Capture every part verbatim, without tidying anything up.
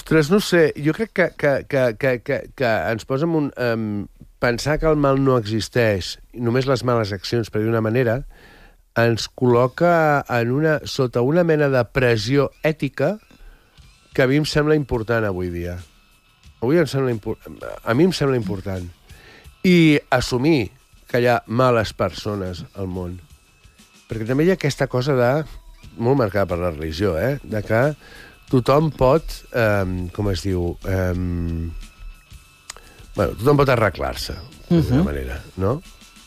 Ostres, no sé, jo crec que, que, que, que, que, que ens posa en un... Um, pensar que el mal no existeix, només les males accions, per dir-una manera, ens col·loca en una, sota una mena de pressió ètica que a mi em sembla important avui dia. Avui em sembla important. A mi em sembla important. I assumir que hi ha males persones al món. Perquè també hi ha aquesta cosa de... molt marcada per la religió, eh? De que tothom pot... Eh, com es diu? Eh, bueno, tothom pot arreglar-se, d'alguna uh-huh. manera, no?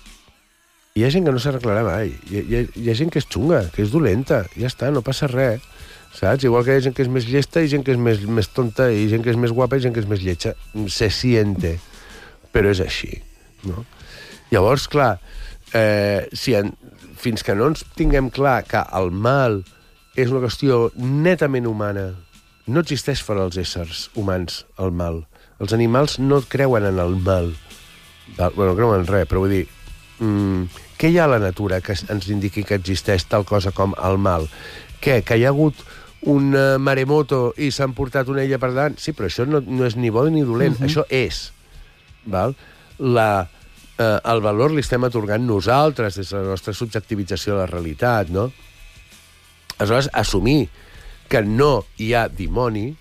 Hi ha gent que no s'arreglarà mai. Hi, hi, hi ha gent que és xunga, que és dolenta. Ja està, no passa res. Saps? Igual que hi ha gent que és més llesta i gent que és més, més tonta i gent que és més guapa i gent que és més lletja. Se siente. Però és així, no? Llavors, clar, eh, si en, fins que no ens tinguem clar que el mal és una qüestió netament humana, no existeix per als éssers humans el mal. Els animals no creuen en el mal. Bueno, no creuen en res, però vull dir... Mm, què hi ha a la natura que ens indiqui que existeix tal cosa com el mal? Què? Que hi ha hagut un uh, maremoto i s'han portat una illa per davant? Sí, però això no, no és ni bo ni dolent. Uh-huh. Això és. Val? La, uh, el valor li estem atorgant nosaltres des de la nostra subjectivització de la realitat, no? Aleshores, assumir que no hi ha dimoni,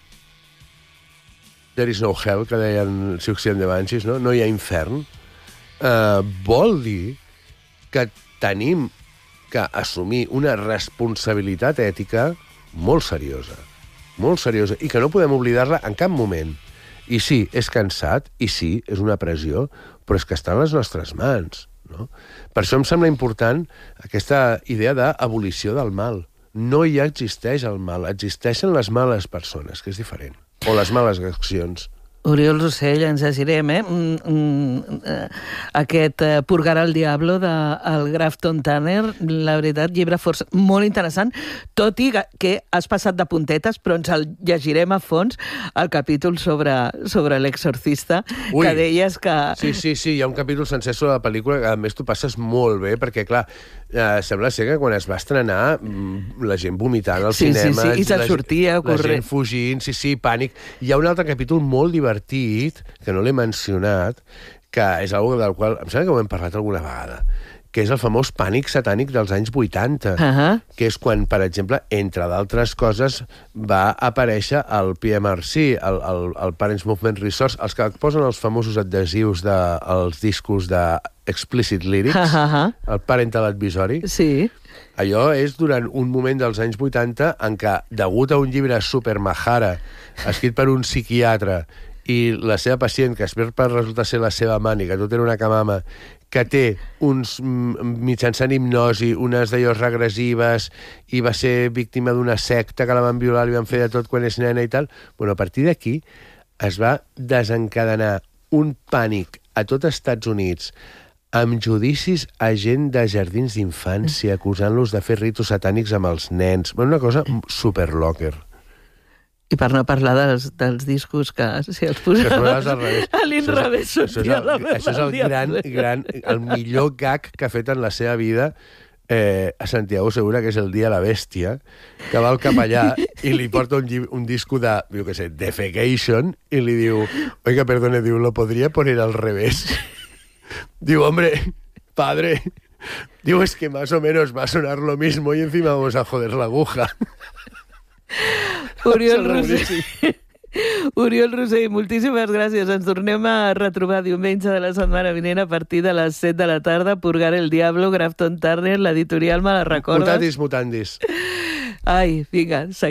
there is no hell, que deien si Occident de Banshees, no? No hi ha infern, Uh, vol dir que tenim que assumir una responsabilitat ètica molt seriosa, molt seriosa, i que no podem oblidar-la en cap moment. I sí, és cansat, i sí, és una pressió, però és que està en les nostres mans, no? Per això em sembla important aquesta idea d'abolició del mal. No hi existeix el mal, existeixen les males persones, que és diferent, o les males accions. Oriol Rossell, ens llegirem, eh? Mm, mm, aquest eh, Purgar el Diablo de el Grafton Turner, la veritat, llibre força molt interessant, tot i que has passat de puntetes, però ens el llegirem a fons, el capítol sobre, sobre l'exorcista, Ui, que deies que... Sí, sí, sí, hi ha un capítol sencer sobre la pel·lícula que a més tu passes molt bé, perquè, clar, eh, sembla ser que quan es va estrenar la gent vomitant al sí, cinema... Sí, sí, i se'n sortia, la gent fugint, sí, sí, pànic. Hi ha un altre capítol molt divertit que no l'he mencionat, que és una del qual, em sembla que ho hem parlat alguna vegada, que és el famós pànic satànic dels anys vuitanta, uh-huh. que és quan, per exemple, entre d'altres coses, va aparèixer el P M R C, el, el, el Parents Movement Resource, els que posen els famosos adhesius dels de, discos de explicit lyrics, uh-huh. el parental advisory. Sí. Allò és durant un moment dels anys vuitanta en què, degut a un llibre supermajara, escrit per un psiquiatre, i la seva pacient, que després per resultar ser la seva mani, que tot era una camama, que té uns, mitjançant hipnosi, unes d'allòs regressives, i va ser víctima d'una secta que la van violar, li van fer de tot quan és nena i tal. Bueno, a partir d'aquí es va desencadenar un pànic a tot Estats Units, amb judicis a gent de jardins d'infància, acusant-los de fer ritus satànics amb els nens. Bueno, una cosa superlocker. I per no parlar dels, dels discos que si els posaves a l'inrevés sortia la meva. Això és el gran, gran, el millor gag que ha fet en la seva vida eh, a Santiago Segura, que és el Dia de la Bèstia, que va al capellà i li porta un, un disco de, jo què sé, Defecation, i li diu, oiga, perdone, diu, lo podria poner al revés. Diu, hombre, padre, diu, es que más o menos va a sonar lo mismo y encima vamos a joder la aguja. Oriol Rossell, Oriol Rossell, moltíssimes gràcies. Ens tornem a retrobar diumenge de la setmana vinent a partir de les set de la tarda. Purgar el Diablo, Grafton Turner, l'editorial me la recordes? Mutatis mutandis. Ai, vinga, seguim.